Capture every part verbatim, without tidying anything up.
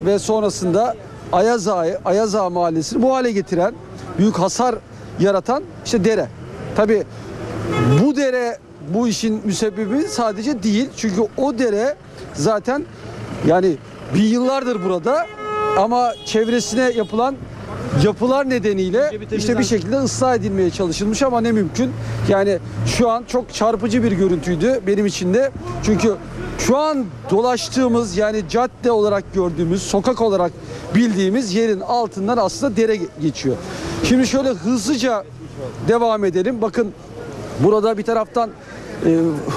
Ve sonrasında Ayaz Ağa, Ayaz Ağa Mahallesi'ni bu hale getiren, büyük hasar yaratan işte dere. Tabii bu dere bu işin müsebbibi sadece değil. Çünkü o dere zaten yani bin yıllardır burada ama çevresine yapılan yapılar nedeniyle işte bir şekilde ıslah edilmeye çalışılmış ama ne mümkün. Yani şu an çok çarpıcı bir görüntüydü benim için de. Çünkü şu an dolaştığımız yani cadde olarak gördüğümüz, sokak olarak bildiğimiz yerin altından aslında dere geçiyor. Şimdi şöyle hızlıca devam edelim. Bakın burada bir taraftan e,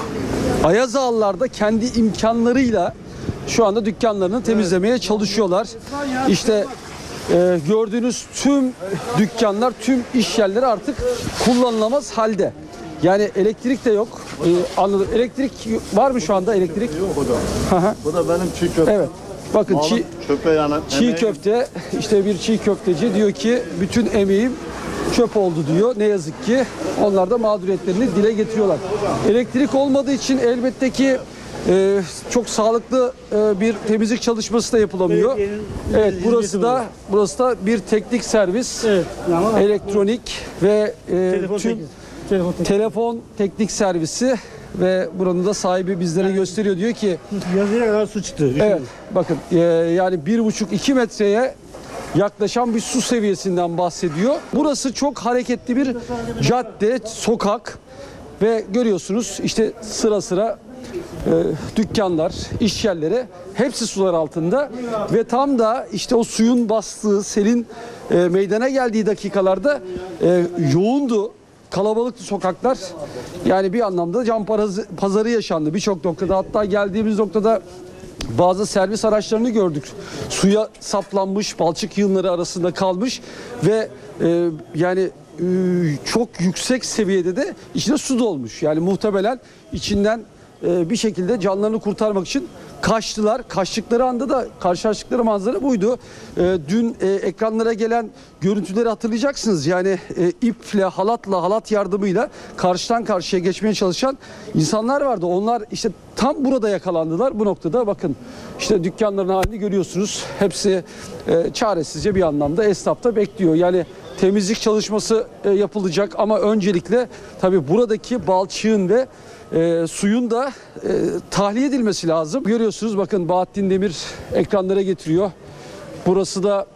Ayaz Ağalılar da kendi imkanlarıyla şu anda dükkanlarını temizlemeye çalışıyorlar. İşte e, gördüğünüz tüm dükkanlar, tüm iş yerleri artık kullanılamaz halde. Yani elektrik de yok. Ee, anladım. Elektrik var mı şu anda elektrik? Yok o da. Bu da benim çiğ köfte. Evet. Bakın çiğ, çöpe yani çiğ emeğim. köfte, işte bir çiğ köfteci diyor ki bütün emeğim çöp oldu diyor. Ne yazık ki onlar da mağduriyetlerini dile getiriyorlar. Elektrik olmadığı için elbette ki e, çok sağlıklı e, bir temizlik çalışması da yapılamıyor. Evet, burası da burası da bir teknik servis. Evet. Elektronik ve e, tüm Telefon teknik. Telefon teknik servisi ve buranın da sahibi bizlere gösteriyor. Diyor ki yazıya kadar su çıktı. Evet, bakın e, yani bir buçuk iki metreye yaklaşan bir su seviyesinden bahsediyor. Burası çok hareketli bir cadde, sokak ve görüyorsunuz işte sıra sıra e, dükkanlar, iş yerleri hepsi sular altında ve tam da işte o suyun bastığı, selin e, meydana geldiği dakikalarda e, yoğundu. Kalabalıktı sokaklar. Yani bir anlamda can pazarı yaşandı birçok noktada. Hatta geldiğimiz noktada bazı servis araçlarını gördük. Suya saplanmış, balçık yığınları arasında kalmış ve e, yani e, çok yüksek seviyede de içine su dolmuş. Yani muhtemelen içinden e, bir şekilde canlarını kurtarmak için kaçtılar. Kaçtıkları anda da karşılaştıkları manzara buydu. E, dün e, ekranlara gelen görüntüleri hatırlayacaksınız. Yani e, iple, halatla, halat yardımıyla karşıdan karşıya geçmeye çalışan insanlar vardı. Onlar işte tam burada yakalandılar. Bu noktada bakın işte dükkanların halini görüyorsunuz. Hepsi e, çaresizce bir anlamda esnafta bekliyor. Yani temizlik çalışması e, yapılacak ama öncelikle tabii buradaki balçığın ve E, suyun da e, tahliye edilmesi lazım. Görüyorsunuz bakın Bahattin Demir ekranlara getiriyor. Burası da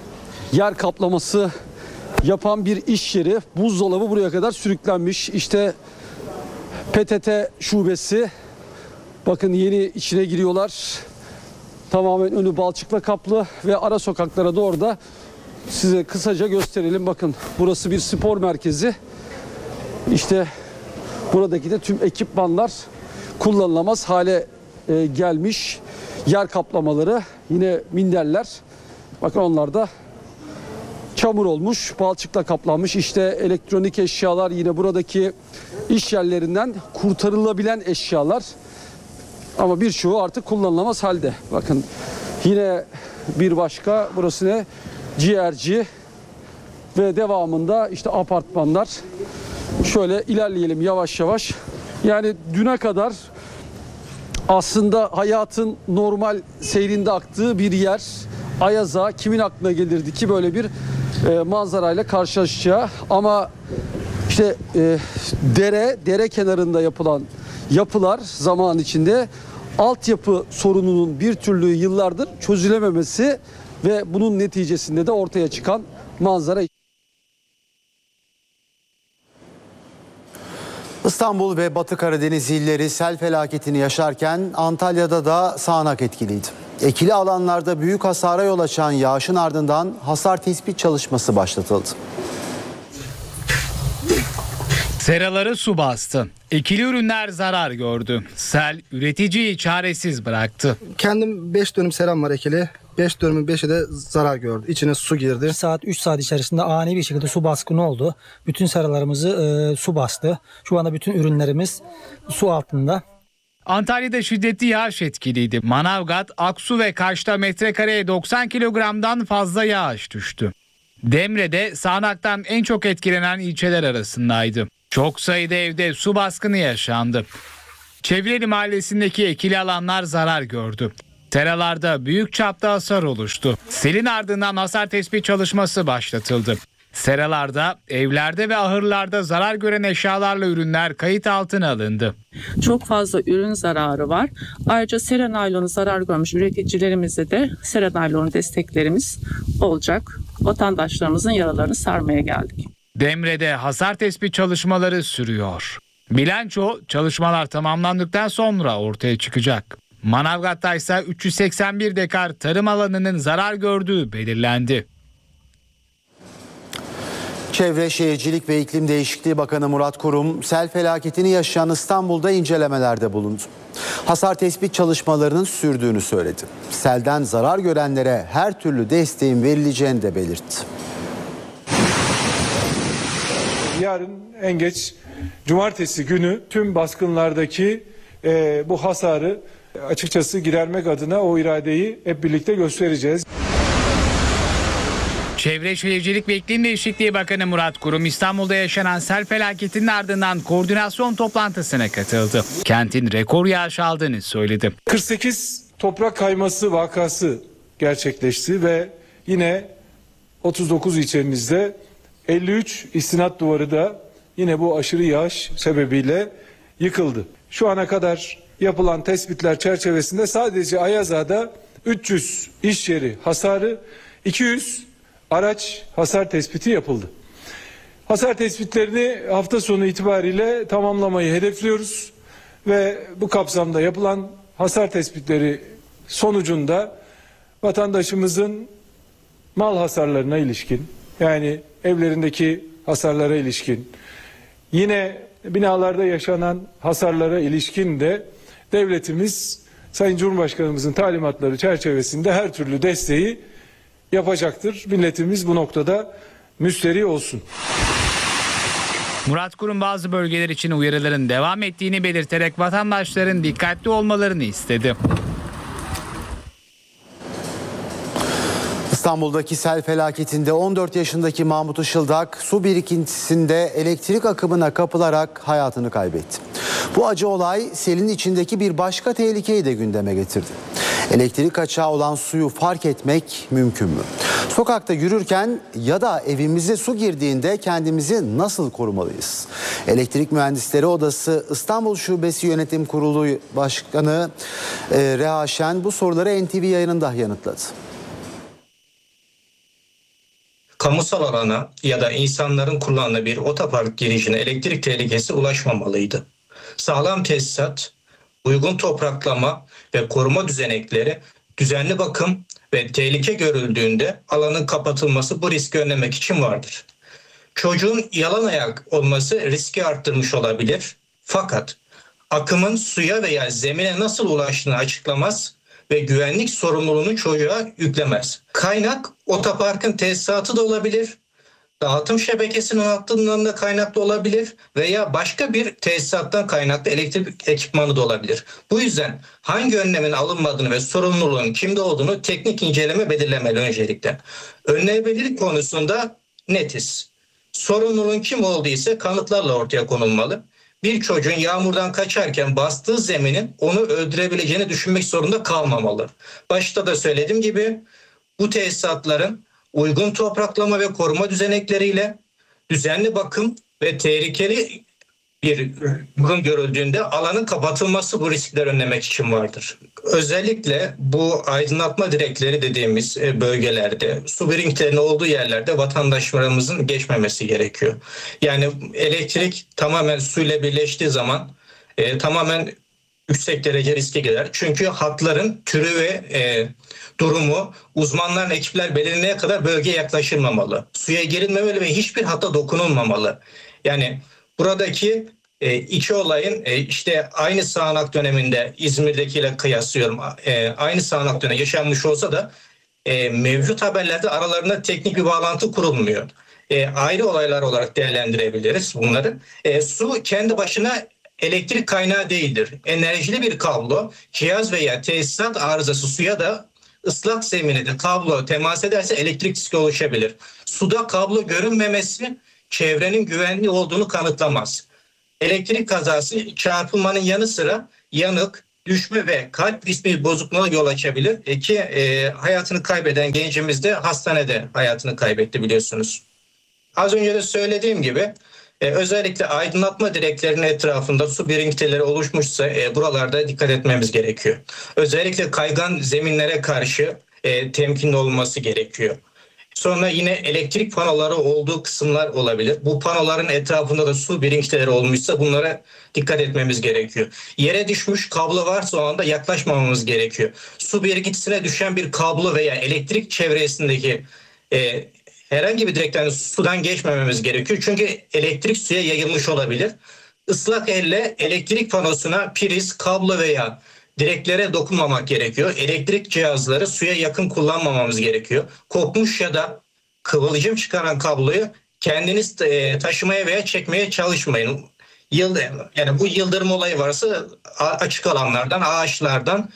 yer kaplaması yapan bir iş yeri. Buzdolabı buraya kadar sürüklenmiş. İşte P T T şubesi. Bakın yeni içine giriyorlar. Tamamen önü balçıkla kaplı ve ara sokaklara doğru da size kısaca gösterelim. Bakın burası bir spor merkezi. İşte buradaki de tüm ekipmanlar kullanılamaz hale e, gelmiş. Yer kaplamaları, yine minderler. Bakın onlar da çamur olmuş, balçıkla kaplanmış. İşte elektronik eşyalar, yine buradaki iş yerlerinden kurtarılabilen eşyalar. Ama birçoğu artık kullanılamaz halde. Bakın yine bir başka, burası ne? Ciğerci ve devamında işte apartmanlar. Şöyle ilerleyelim yavaş yavaş. Yani düne kadar aslında hayatın normal seyrinde aktığı bir yer. Ayaz Ağa, kimin aklına gelirdi ki böyle bir e, manzarayla karşılaşacağı. Ama işte e, dere, dere kenarında yapılan yapılar zaman içinde altyapı sorununun bir türlü yıllardır çözülememesi ve bunun neticesinde de ortaya çıkan manzara. İstanbul ve Batı Karadeniz illeri sel felaketini yaşarken Antalya'da da sağanak etkiliydi. Ekili alanlarda büyük hasara yol açan yağışın ardından hasar tespit çalışması başlatıldı. Seraları su bastı. Ekili ürünler zarar gördü. Sel üreticiyi çaresiz bıraktı. Kendim beş dönüm seram var ekili. beş dönümün beşi de zarar gördü. İçine su girdi. bir saat üç saat içerisinde ani bir şekilde su baskını oldu. Bütün seralarımızı e, su bastı. Şu anda bütün ürünlerimiz su altında. Antalya'da şiddetli yağış etkiliydi. Manavgat, Aksu ve Kaş'ta metrekareye doksan kilogramdan fazla yağış düştü. Demre'de sağanaktan en çok etkilenen ilçeler arasındaydı. Çok sayıda evde su baskını yaşandı. Çevreli Mahallesi'ndeki ekili alanlar zarar gördü. Seralarda büyük çapta hasar oluştu. Selin ardından hasar tespit çalışması başlatıldı. Seralarda, evlerde ve ahırlarda zarar gören eşyalarla ürünler kayıt altına alındı. Çok fazla ürün zararı var. Ayrıca sera naylonu zarar görmüş üreticilerimize de sera naylonu desteklerimiz olacak. Vatandaşlarımızın yaralarını sarmaya geldik. Demre'de hasar tespit çalışmaları sürüyor. Bilanço çalışmalar tamamlandıktan sonra ortaya çıkacak. Manavgat'ta ise üç yüz seksen bir dekar tarım alanının zarar gördüğü belirlendi. Çevre Şehircilik ve İklim Değişikliği Bakanı Murat Kurum, sel felaketini yaşayan İstanbul'da incelemelerde bulundu. Hasar tespit çalışmalarının sürdüğünü söyledi. Selden zarar görenlere her türlü desteğin verileceğini de belirtti. Yarın en geç cumartesi günü tüm baskınlardaki e, bu hasarı açıkçası gidermek adına o iradeyi hep birlikte göstereceğiz. Çevre Şehircilik ve İklim Değişikliği Bakanı Murat Kurum İstanbul'da yaşanan sel felaketinin ardından koordinasyon toplantısına katıldı. Kentin rekor yağış aldığını söyledi. kırk sekiz toprak kayması vakası gerçekleşti ve yine otuz dokuz ilçemizde elli üç istinat duvarı da yine bu aşırı yağış sebebiyle yıkıldı. Şu ana kadar yapılan tespitler çerçevesinde sadece Ayazağa'da üç yüz iş yeri hasarı, iki yüz araç hasar tespiti yapıldı. Hasar tespitlerini hafta sonu itibariyle tamamlamayı hedefliyoruz ve bu kapsamda yapılan hasar tespitleri sonucunda vatandaşımızın mal hasarlarına ilişkin, yani evlerindeki hasarlara ilişkin, yine binalarda yaşanan hasarlara ilişkin de devletimiz Sayın Cumhurbaşkanımızın talimatları çerçevesinde her türlü desteği yapacaktır. Milletimiz bu noktada müsterih olsun. Murat Kurum bazı bölgeler için uyarıların devam ettiğini belirterek vatandaşların dikkatli olmalarını istedi. İstanbul'daki sel felaketinde on dört yaşındaki Mahmut Işıldak su birikintisinde elektrik akımına kapılarak hayatını kaybetti. Bu acı olay selin içindeki bir başka tehlikeyi de gündeme getirdi. Elektrik kaçağı olan suyu fark etmek mümkün mü? Sokakta yürürken ya da evimize su girdiğinde kendimizi nasıl korumalıyız? Elektrik Mühendisleri Odası İstanbul Şubesi Yönetim Kurulu Başkanı e, Reha Şen bu soruları N T V yayınında yanıtladı. Kamusal alana ya da insanların kullandığı bir otopark girişine elektrik tehlikesi ulaşmamalıydı. Sağlam tesisat, uygun topraklama ve koruma düzenekleri, düzenli bakım ve tehlike görüldüğünde alanın kapatılması bu riski önlemek için vardır. Çocuğun yalan ayak olması riski arttırmış olabilir. Fakat akımın suya veya zemine nasıl ulaştığını açıklamaz ve güvenlik sorumluluğunu çocuğa yüklemez. Kaynak otoparkın tesisatı da olabilir, dağıtım şebekesinin hattından da kaynaklı olabilir veya başka bir tesisattan kaynaklı elektrik ekipmanı da olabilir. Bu yüzden hangi önlemin alınmadığını ve sorumluluğun kimde olduğunu teknik inceleme belirlemeli öncelikle. Önlenebilirlik konusunda netiz. Sorumluluğun kim olduğu ise kanıtlarla ortaya konulmalı. Bir çocuğun yağmurdan kaçarken bastığı zeminin onu öldürebileceğini düşünmek zorunda kalmamalı. Başta da söylediğim gibi bu tesisatların uygun topraklama ve koruma düzenekleriyle düzenli bakım ve tehlikeli bir durum görüldüğünde alanın kapatılması bu riskleri önlemek için vardır. Özellikle bu aydınlatma direkleri dediğimiz bölgelerde, su birikintilerinin olduğu yerlerde vatandaşlarımızın geçmemesi gerekiyor. Yani elektrik tamamen suyla birleştiği zaman e, tamamen yüksek derece riske girer. Çünkü hatların türü ve e, durumu uzmanların, ekipler belirlenene kadar bölgeye yaklaşılmamalı. Suya girilmemeli ve hiçbir hatta dokunulmamalı. Yani buradaki e, iki olayın e, işte aynı sağanak döneminde İzmir'dekiyle kıyaslıyorum. E, aynı sağanak dönemi yaşanmış olsa da e, mevcut haberlerde aralarında teknik bir bağlantı kurulmuyor. E, ayrı olaylar olarak değerlendirebiliriz bunları. E, su kendi başına elektrik kaynağı değildir. Enerjili bir kablo, cihaz veya tesisat arızası suya da ıslak zemine de kablo temas ederse elektrik riski oluşabilir. Suda kablo görünmemesi çevrenin güvenli olduğunu kanıtlamaz. Elektrik kazası çarpılmanın yanı sıra yanık, düşme ve kalp ritmi bozukluğuna yol açabilir. E ki e, hayatını kaybeden gencimiz de hastanede hayatını kaybetti biliyorsunuz. Az önce de söylediğim gibi e, özellikle aydınlatma direklerinin etrafında su birikintileri oluşmuşsa e, buralarda dikkat etmemiz gerekiyor. Özellikle kaygan zeminlere karşı e, temkinli olması gerekiyor. Sonra yine elektrik panoları olduğu kısımlar olabilir. Bu panoların etrafında da su birikintileri olmuşsa bunlara dikkat etmemiz gerekiyor. Yere düşmüş kablo varsa o anda yaklaşmamamız gerekiyor. Su birikintisine düşen bir kablo veya elektrik çevresindeki e, herhangi bir direkten sudan geçmememiz gerekiyor. Çünkü elektrik suya yayılmış olabilir. Islak elle elektrik panosuna priz, kablo veya direklere dokunmamak gerekiyor. Elektrik cihazları suya yakın kullanmamamız gerekiyor. Kopmuş ya da kıvılcım çıkaran kabloyu kendiniz taşımaya veya çekmeye çalışmayın. Yani bu yıldırım olayı varsa açık alanlardan, ağaçlardan,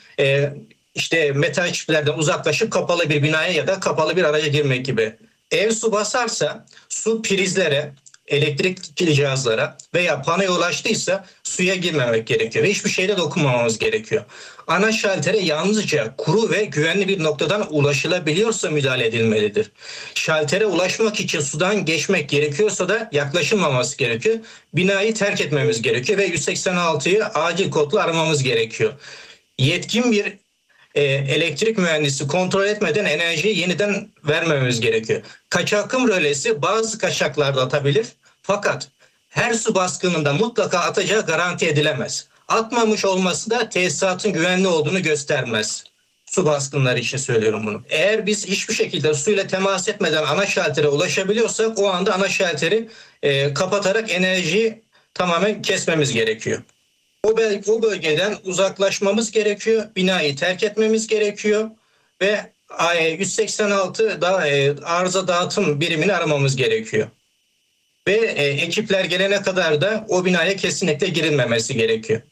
işte metal çiftlerden uzaklaşıp kapalı bir binaya ya da kapalı bir araca girmek gibi. Ev su basarsa su prizlere, elektrik cihazlara veya panoya ulaştıysa suya girmemek gerekiyor ve hiçbir şeyle dokunmamamız gerekiyor. Ana şaltere yalnızca kuru ve güvenli bir noktadan ulaşılabiliyorsa müdahale edilmelidir. Şaltere ulaşmak için sudan geçmek gerekiyorsa da yaklaşılmaması gerekiyor. Binayı terk etmemiz gerekiyor ve yüz seksen altıyı acil kodlu aramamız gerekiyor. Yetkin bir e, elektrik mühendisi kontrol etmeden enerjiyi yeniden vermememiz gerekiyor. Kaçakım rölesi bazı kaçaklarda atabilir. Fakat her su baskınında mutlaka atacağı garanti edilemez. Atmamış olması da tesisatın güvenli olduğunu göstermez. Su baskınları için söylüyorum bunu. Eğer biz hiçbir şekilde suyla temas etmeden ana şaltere ulaşabiliyorsak o anda ana şalteri e, kapatarak enerjiyi tamamen kesmemiz gerekiyor. O, o bölgeden uzaklaşmamız gerekiyor. Binayı terk etmemiz gerekiyor ve yüz seksen altı da, e, arıza dağıtım birimini aramamız gerekiyor. Ve e, ekipler gelene kadar da o binaya kesinlikle girilmemesi gerekiyor.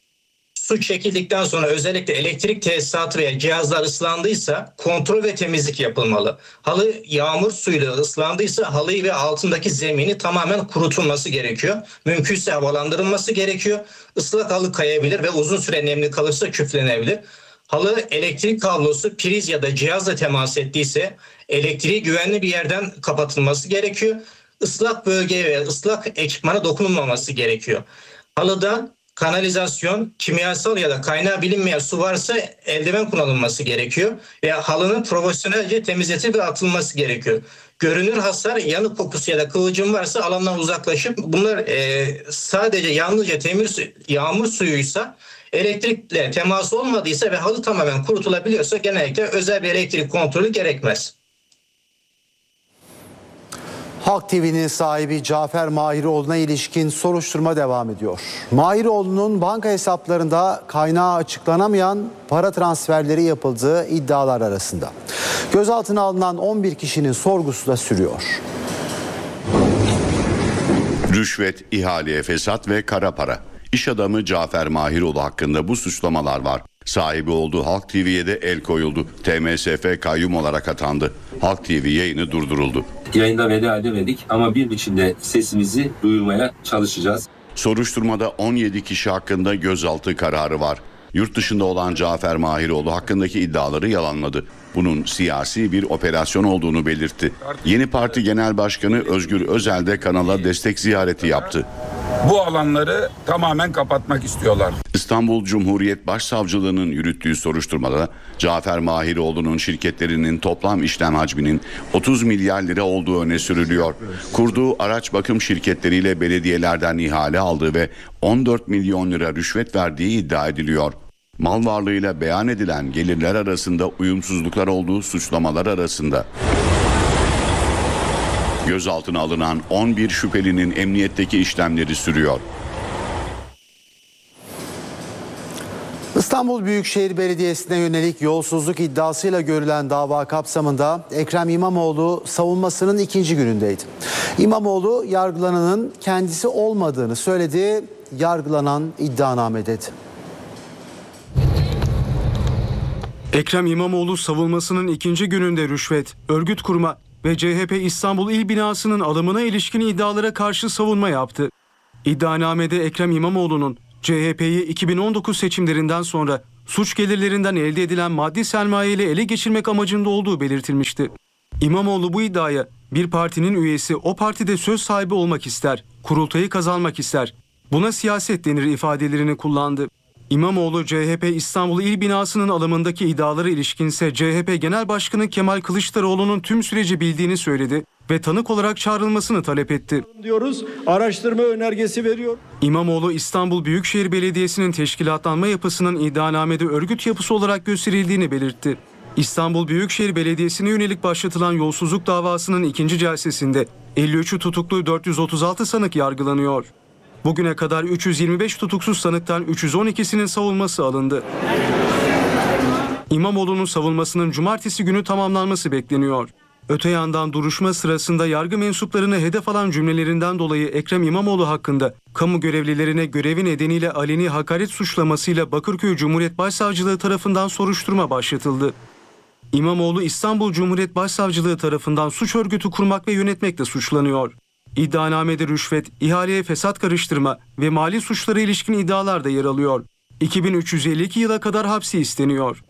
Su çekildikten sonra özellikle elektrik tesisatı veya cihazlar ıslandıysa kontrol ve temizlik yapılmalı. Halı yağmur suyuyla ıslandıysa halıyı ve altındaki zemini tamamen kurutulması gerekiyor. Mümkünse havalandırılması gerekiyor. Islak halı kayabilir ve uzun süre nemli kalırsa küflenebilir. Halı elektrik kablosu priz ya da cihazla temas ettiyse elektriği güvenli bir yerden kapatılması gerekiyor. Islak bölgeye ve ıslak ekipmana dokunulmaması gerekiyor. Halıda kanalizasyon, kimyasal ya da kaynağı bilinmeyen su varsa eldiven kullanılması gerekiyor. Ve halının profesyonelce temizletilip ve atılması gerekiyor. Görünür hasar, yanık kokusu ya da kıvılcım varsa alandan uzaklaşıp bunlar e, sadece yalnızca temiz yağmur suyuysa, elektrikle teması olmadıysa ve halı tamamen kurutulabiliyorsa genellikle özel bir elektrik kontrolü gerekmez. Halk T V'nin sahibi Cafer Mahiroğlu'na ilişkin soruşturma devam ediyor. Mahiroğlu'nun banka hesaplarında kaynağı açıklanamayan para transferleri yapıldığı iddialar arasında. Gözaltına alınan on bir kişinin sorgusu da sürüyor. Rüşvet, ihale, fesat ve kara para. İş adamı Cafer Mahiroğlu hakkında bu suçlamalar var. Sahibi olduğu Halk T V'ye de el koyuldu. T M S F kayyum olarak atandı. Halk T V yayını durduruldu. Yayında veda edemedik ama bir biçimde sesimizi duyurmaya çalışacağız. Soruşturmada on yedi kişi hakkında gözaltı kararı var. Yurt dışında olan Cafer Mahiroğlu hakkındaki iddiaları yalanladı. Bunun siyasi bir operasyon olduğunu belirtti. Yeni Parti Genel Başkanı Özgür Özel de kanala destek ziyareti yaptı. Bu alanları tamamen kapatmak istiyorlar. İstanbul Cumhuriyet Başsavcılığı'nın yürüttüğü soruşturmada Cafer Mahiroğlu'nun şirketlerinin toplam işlem hacminin otuz milyar lira olduğu öne sürülüyor. Kurduğu araç bakım şirketleriyle belediyelerden ihale aldığı ve on dört milyon lira rüşvet verdiği iddia ediliyor. Mal varlığıyla beyan edilen gelirler arasında uyumsuzluklar olduğu suçlamalar arasında. Gözaltına alınan on bir şüphelinin emniyetteki işlemleri sürüyor. İstanbul Büyükşehir Belediyesi'ne yönelik yolsuzluk iddiasıyla görülen dava kapsamında Ekrem İmamoğlu savunmasının ikinci günündeydi. İmamoğlu yargılananın kendisi olmadığını söyledi, yargılanan iddianame dedi. Ekrem İmamoğlu savunmasının ikinci gününde rüşvet, örgüt kurma ve C H P İstanbul İl Binası'nın alımına ilişkin iddialara karşı savunma yaptı. İddianamede Ekrem İmamoğlu'nun C H P'yi iki bin on dokuz seçimlerinden sonra suç gelirlerinden elde edilen maddi sermaye ile ele geçirmek amacında olduğu belirtilmişti. İmamoğlu bu iddiaya bir partinin üyesi o partide söz sahibi olmak ister, kurultayı kazanmak ister, buna siyaset denir ifadelerini kullandı. İmamoğlu C H P İstanbul İl Binası'nın alımındaki iddialara ilişkinse C H P Genel Başkanı Kemal Kılıçdaroğlu'nun tüm süreci bildiğini söyledi ve tanık olarak çağrılmasını talep etti. Diyoruz, araştırma önergesi veriyor. İmamoğlu İstanbul Büyükşehir Belediyesi'nin teşkilatlanma yapısının iddianamede örgüt yapısı olarak gösterildiğini belirtti. İstanbul Büyükşehir Belediyesi'ne yönelik başlatılan yolsuzluk davasının ikinci celsesinde elli üçü tutuklu dört yüz otuz altı sanık yargılanıyor. Bugüne kadar üç yüz yirmi beş tutuksuz sanıktan üç yüz on ikisinin savunması alındı. İmamoğlu'nun savunmasının cumartesi günü tamamlanması bekleniyor. Öte yandan duruşma sırasında yargı mensuplarını hedef alan cümlelerinden dolayı Ekrem İmamoğlu hakkında kamu görevlilerine görevi nedeniyle aleni hakaret suçlamasıyla Bakırköy Cumhuriyet Başsavcılığı tarafından soruşturma başlatıldı. İmamoğlu İstanbul Cumhuriyet Başsavcılığı tarafından suç örgütü kurmak ve yönetmekle suçlanıyor. İddianamede rüşvet, ihaleye fesat karıştırma ve mali suçlara ilişkin iddialar da yer alıyor. iki bin üç yüz elli iki yıla kadar hapsi isteniyor.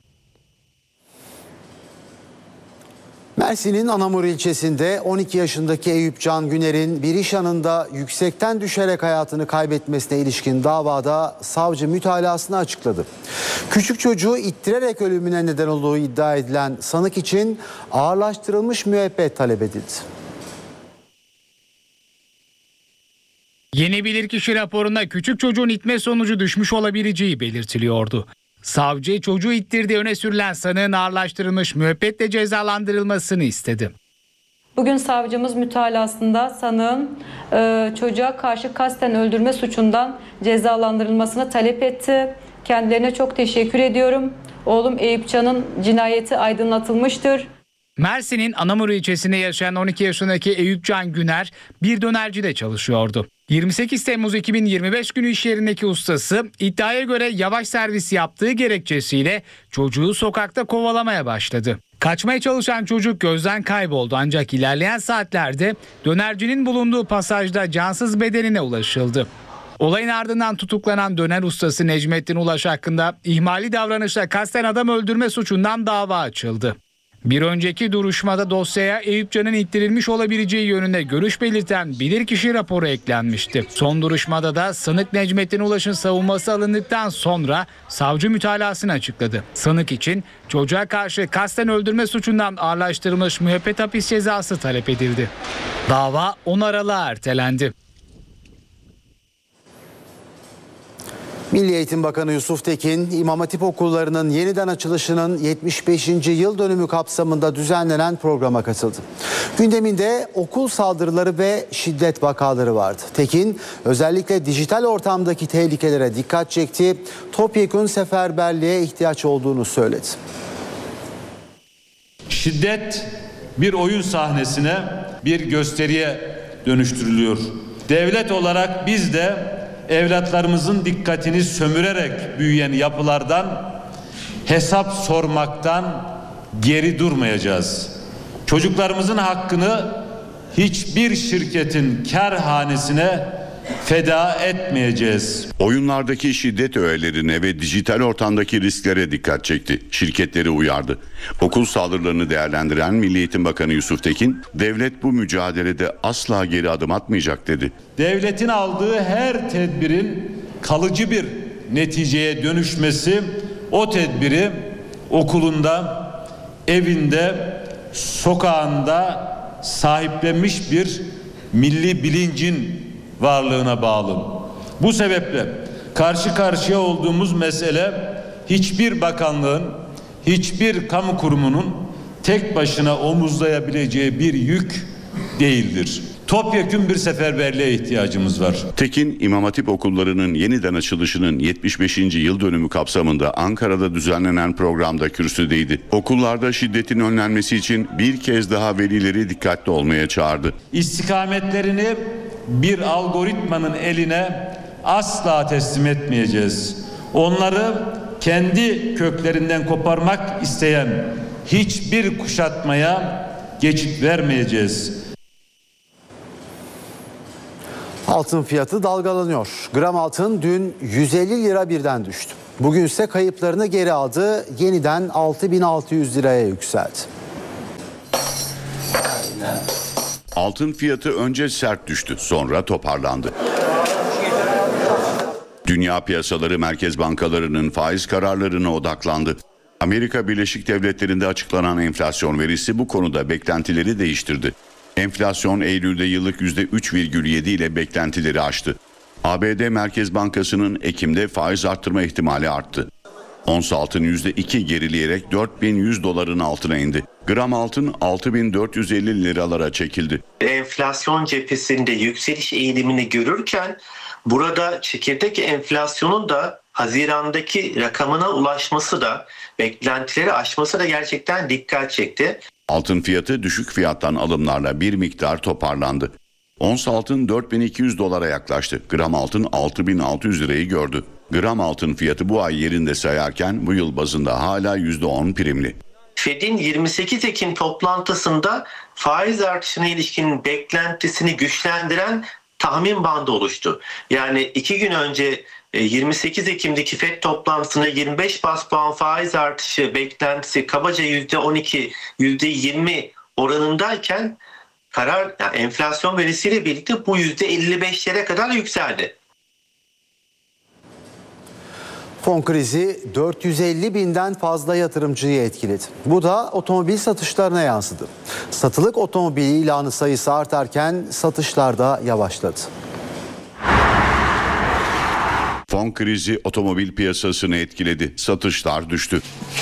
Mersin'in Anamur ilçesinde on iki yaşındaki Eyüp Can Güner'in bir iş anında yüksekten düşerek hayatını kaybetmesine ilişkin davada savcı mütalasını açıkladı. Küçük çocuğu ittirerek ölümüne neden olduğu iddia edilen sanık için ağırlaştırılmış müebbet talep edildi. Yeni bilirkişi raporunda küçük çocuğun itme sonucu düşmüş olabileceği belirtiliyordu. Savcı çocuğu ittirdiği öne sürülen sanığın ağırlaştırılmış müebbetle cezalandırılmasını istedi. Bugün savcımız mütalasında sanığın e, çocuğa karşı kasten öldürme suçundan cezalandırılmasını talep etti. Kendilerine çok teşekkür ediyorum. Oğlum Eyüp Can'ın cinayeti aydınlatılmıştır. Mersin'in Anamur ilçesinde yaşayan on iki yaşındaki Eyüp Can Güner bir dönercide çalışıyordu. yirmi sekiz Temmuz iki bin yirmi beş günü iş yerindeki ustası iddiaya göre yavaş servis yaptığı gerekçesiyle çocuğu sokakta kovalamaya başladı. Kaçmaya çalışan çocuk gözden kayboldu ancak ilerleyen saatlerde dönercinin bulunduğu pasajda cansız bedenine ulaşıldı. Olayın ardından tutuklanan döner ustası Necmettin Ulaş hakkında ihmali davranışla kasten adam öldürme suçundan dava açıldı. Bir önceki duruşmada dosyaya Eyüp Can'ın ittirilmiş olabileceği yönünde görüş belirten bilirkişi raporu eklenmişti. Son duruşmada da sanık Necmettin Ulaş'ın savunması alındıktan sonra savcı mütalasını açıkladı. Sanık için çocuğa karşı kasten öldürme suçundan ağırlaştırılmış müebbet hapis cezası talep edildi. Dava on Aralık'a ertelendi. Milli Eğitim Bakanı Yusuf Tekin, İmam Hatip okullarının yeniden açılışının yetmiş beşinci yıl dönümü kapsamında düzenlenen programa katıldı. Gündeminde okul saldırıları ve şiddet vakaları vardı. Tekin, özellikle dijital ortamdaki tehlikelere dikkat çekti, topyekun seferberliğe ihtiyaç olduğunu söyledi. Şiddet bir oyun sahnesine, bir gösteriye dönüştürülüyor. Devlet olarak biz de evlatlarımızın dikkatini sömürerek büyüyen yapılardan hesap sormaktan geri durmayacağız. Çocuklarımızın hakkını hiçbir şirketin kârhanesine feda etmeyeceğiz. Oyunlardaki şiddet öğelerine ve dijital ortamdaki risklere dikkat çekti. Şirketleri uyardı. Okul saldırılarını değerlendiren Milli Eğitim Bakanı Yusuf Tekin, devlet bu mücadelede asla geri adım atmayacak dedi. Devletin aldığı her tedbirin kalıcı bir neticeye dönüşmesi, o tedbiri okulunda, evinde, sokağında sahiplenmiş bir milli bilincin varlığına bağlı. Bu sebeple karşı karşıya olduğumuz mesele hiçbir bakanlığın, hiçbir kamu kurumunun tek başına omuzlayabileceği bir yük değildir. Topyekün bir seferberliğe ihtiyacımız var. Tekin, İmam Hatip okullarının yeniden açılışının yetmiş beşinci yıl dönümü kapsamında Ankara'da düzenlenen programda kürsüdeydi. Okullarda şiddetin önlenmesi için bir kez daha velileri dikkatli olmaya çağırdı. İstikametlerini bir algoritmanın eline asla teslim etmeyeceğiz. Onları kendi köklerinden koparmak isteyen hiçbir kuşatmaya geçit vermeyeceğiz. Altın fiyatı dalgalanıyor. Gram altın dün yüz elli lira birden düştü. Bugün ise kayıplarını geri aldı. Yeniden altı bin altı yüz liraya yükseldi. Altın fiyatı önce sert düştü, sonra toparlandı. Dünya piyasaları merkez bankalarının faiz kararlarına odaklandı. Amerika Birleşik Devletleri'nde açıklanan enflasyon verisi bu konuda beklentileri değiştirdi. Enflasyon Eylül'de yıllık yüzde üç virgül yedi ile beklentileri aştı. A B D Merkez Bankası'nın Ekim'de faiz arttırma ihtimali arttı. Ons altın yüzde iki gerileyerek dört bin yüz doların altına indi. Gram altın altı bin dört yüz elli liralara çekildi. Enflasyon cephesinde yükseliş eğilimini görürken burada çekirdek enflasyonun da Haziran'daki rakamına ulaşması da beklentileri aşması da gerçekten dikkat çekti. Altın fiyatı düşük fiyattan alımlarla bir miktar toparlandı. Ons altın dört bin iki yüz dolara yaklaştı. Gram altın altı bin altı yüz lirayı gördü. Gram altın fiyatı bu ay yerinde sayarken bu yıl bazında hala yüzde on primli. Fed'in yirmi sekiz Ekim toplantısında faiz artışına ilişkin beklentisini güçlendiren tahmin bandı oluştu. Yani iki gün önce yirmi sekiz Ekim'deki Fed toplantısında yirmi beş bas puan faiz artışı beklentisi kabaca yüzde on iki, yüzde yirmi oranındayken karar yani enflasyon verisiyle birlikte bu yüzde elli beşlere kadar yükseldi. Fon krizi dört yüz elli binden fazla yatırımcıyı etkiledi. Bu da otomobil satışlarına yansıdı. Satılık otomobil ilanı sayısı artarken satışlar da yavaşladı. Fon krizi otomobil piyasasını etkiledi. Satışlar düştü.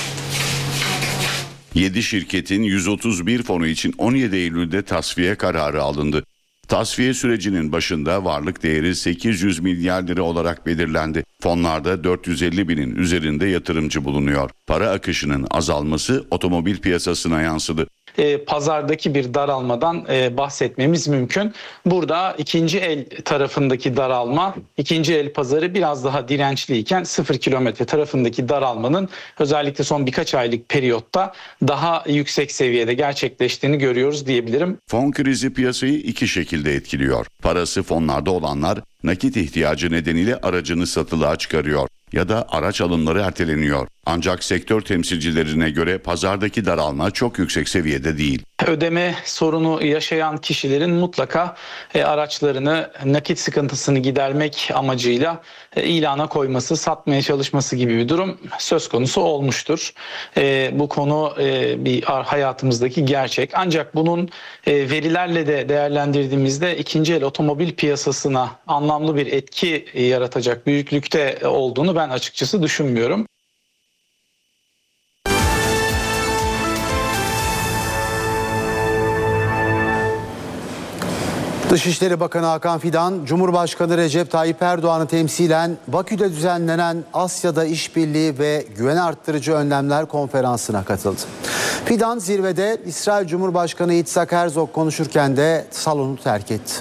yedi şirketin yüz otuz bir fonu için on yedi Eylül'de tasfiye kararı alındı. Tasfiye sürecinin başında varlık değeri sekiz yüz milyar lira olarak belirlendi. Fonlarda dört yüz elli binin üzerinde yatırımcı bulunuyor. Para akışının azalması otomobil piyasasına yansıdı. E, pazardaki bir daralmadan e, bahsetmemiz mümkün. Burada ikinci el tarafındaki daralma, ikinci el pazarı biraz daha dirençliyken sıfır kilometre tarafındaki daralmanın özellikle son birkaç aylık periyotta daha yüksek seviyede gerçekleştiğini görüyoruz diyebilirim. Fon krizi piyasayı iki şekilde etkiliyor. Parası fonlarda olanlar nakit ihtiyacı nedeniyle aracını satılığa çıkarıyor ya da araç alımları erteleniyor. Ancak sektör temsilcilerine göre pazardaki daralma çok yüksek seviyede değil. Ödeme sorunu yaşayan kişilerin mutlaka e, araçlarını nakit sıkıntısını gidermek amacıyla e, ilana koyması, satmaya çalışması gibi bir durum söz konusu olmuştur. E, bu konu e, bir hayatımızdaki gerçek. Ancak bunun e, verilerle de değerlendirdiğimizde ikinci el otomobil piyasasına anlamlı bir etki yaratacak büyüklükte olduğunu ben açıkçası düşünmüyorum. Dışişleri Bakanı Hakan Fidan, Cumhurbaşkanı Recep Tayyip Erdoğan'ı temsilen Bakü'de düzenlenen Asya'da İşbirliği ve Güven Arttırıcı Önlemler Konferansı'na katıldı. Fidan zirvede İsrail Cumhurbaşkanı Yitzhak Herzog konuşurken de salonu terk etti.